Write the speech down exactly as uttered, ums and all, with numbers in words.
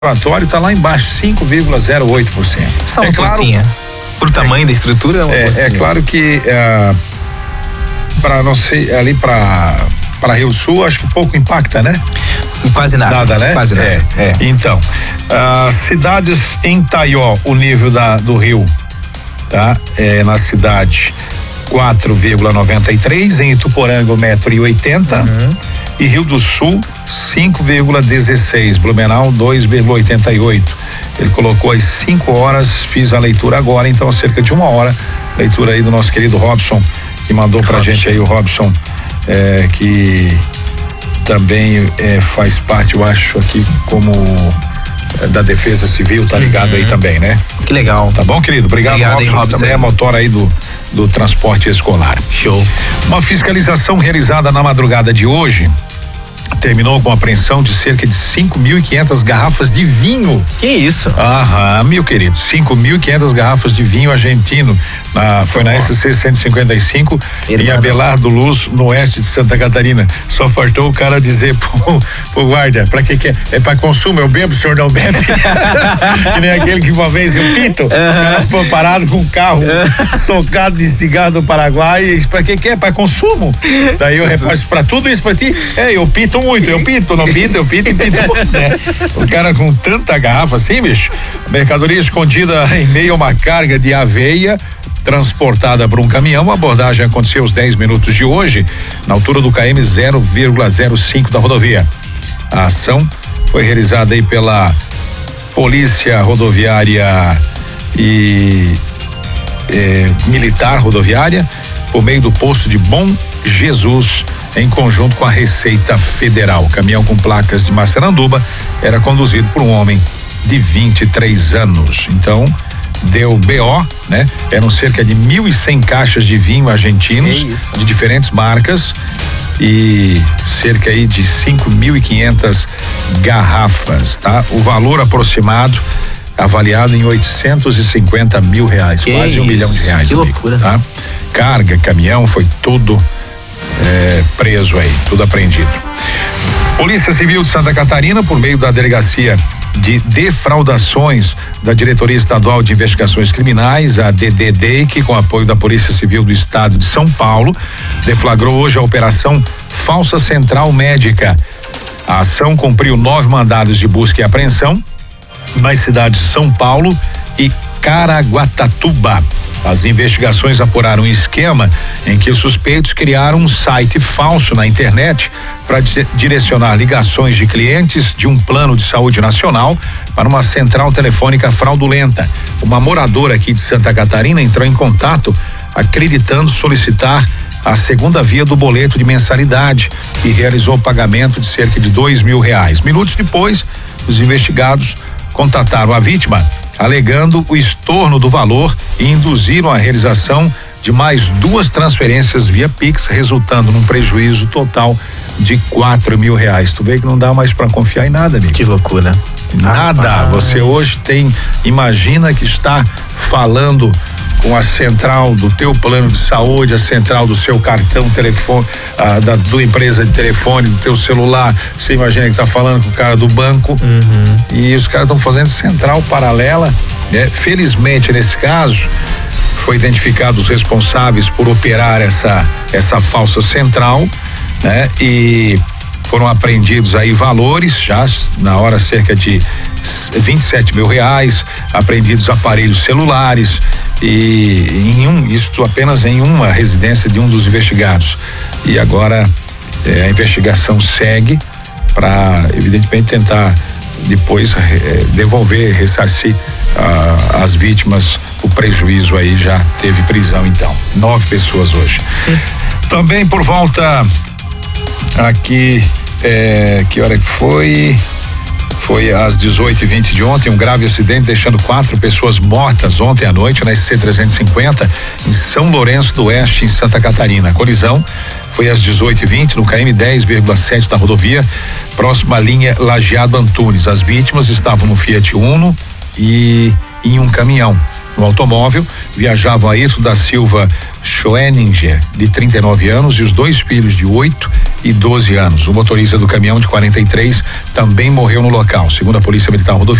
relatório está lá embaixo, cinco vírgula zero oito por cento. Só uma é claro, pocinha. Por tamanho é, da estrutura é uma é, é claro que uh, para não sei, ali para para Rio Sul, acho que pouco impacta, né? Quase nada. Nada, né? Quase nada. É. É. Então, uh, cidades em Taió, o nível da, do rio, tá? É, na cidade quatro vírgula noventa e três, em Ituporanga um metro e oitenta, uhum. E Rio do Sul cinco vírgula dezesseis, Blumenau dois vírgula oitenta e oito. Ele colocou às cinco horas, fiz a leitura agora, então cerca de uma hora, leitura aí do nosso querido Robson, que mandou pra Robson. gente aí o Robson, é, que também é, faz parte, eu acho, aqui como é, da Defesa Civil, tá ligado uhum. aí também, né? Que legal. Tá bom, querido? Obrigado, Obrigado Robson, Robson. Também é motor aí do do transporte escolar. Show. Uma fiscalização realizada na madrugada de hoje terminou com a apreensão de cerca de cinco mil e quinhentas garrafas de vinho. Que isso? Aham, meu querido, cinco mil e quinhentas garrafas de vinho argentino. Na, foi na S C cento e cinquenta e cinco em Abelardo Luz, no oeste de Santa Catarina. Só faltou o cara dizer pro, pro guarda, pra que que é? É pra consumo, eu bebo, o senhor não bebe. Que nem aquele que uma vez eu pito, uh-huh. Elas foram parados com um carro uh-huh. socado de cigarro do Paraguai, e pra que que é? Pra consumo. Daí eu repasso, pra tudo isso pra ti, é, eu pito muito, eu pito, não pito, eu pito e pito muito, né? O cara com tanta garrafa assim, bicho, mercadoria escondida em meio a uma carga de aveia, transportada por um caminhão. A abordagem aconteceu aos dez minutos de hoje, na altura do K M zero vírgula zero cinco da rodovia. A ação foi realizada aí pela Polícia Rodoviária e eh, Militar Rodoviária, por meio do posto de Bom Jesus, em conjunto com a Receita Federal. O caminhão com placas de Massaranduba era conduzido por um homem de vinte e três anos. Então, deu B O, né? Eram cerca de mil e cem caixas de vinho argentinos de diferentes marcas e cerca aí de cinco mil e quinhentas garrafas, tá? O valor aproximado avaliado em oitocentos e cinquenta mil reais, que quase um milhão de reais. Que amigo, loucura, tá? Carga, caminhão, foi tudo é, preso aí, tudo apreendido. Polícia Civil de Santa Catarina, por meio da Delegacia de Defraudações da Diretoria Estadual de Investigações Criminais, a D D D, que com apoio da Polícia Civil do Estado de São Paulo, deflagrou hoje a Operação Falsa Central Médica. A ação cumpriu nove mandados de busca e apreensão nas cidades de São Paulo e Caraguatatuba. As investigações apuraram um esquema em que os suspeitos criaram um site falso na internet para direcionar ligações de clientes de um plano de saúde nacional para uma central telefônica fraudulenta. Uma moradora aqui de Santa Catarina entrou em contato acreditando solicitar a segunda via do boleto de mensalidade e realizou o pagamento de cerca de dois mil reais. Minutos depois, os investigados contataram a vítima, alegando o estorno do valor e induziram a realização de mais duas transferências via Pix, resultando num prejuízo total de quatro mil reais. Tu vê que não dá mais para confiar em nada, amigo. Que loucura. Nada. Ah, você hoje tem, imagina que está falando com a central do teu plano de saúde, a central do seu cartão telefone, ah, da do empresa de telefone, do teu celular. Você imagina que tá falando com o cara do banco, uhum. E os caras estão fazendo central paralela, né? Felizmente, nesse caso, foi identificado os responsáveis por operar essa essa falsa central, né? E foram apreendidos aí valores, já na hora cerca de vinte e sete mil reais, apreendidos aparelhos celulares e em um, isto apenas em uma residência de um dos investigados. E agora eh, a investigação segue para evidentemente tentar depois eh, devolver, ressarcir ah, as vítimas o prejuízo. Aí já teve prisão então, nove pessoas hoje. Sim. Também por volta aqui, é, que hora que foi? Foi às dezoito e vinte de ontem, um grave acidente deixando quatro pessoas mortas ontem à noite na S C trezentos e cinquenta em São Lourenço do Oeste, em Santa Catarina. A colisão foi às dezoito e vinte no K M dez vírgula sete da rodovia, próxima à linha Lajeado Antunes. As vítimas estavam no Fiat Uno e em um caminhão. No automóvel viajavam Ayrton da Silva Schoeninger, de trinta e nove anos, e os dois filhos de oito e doze anos. O motorista do caminhão, de quarenta e três, também morreu no local. Segundo a Polícia Militar Rodoviária,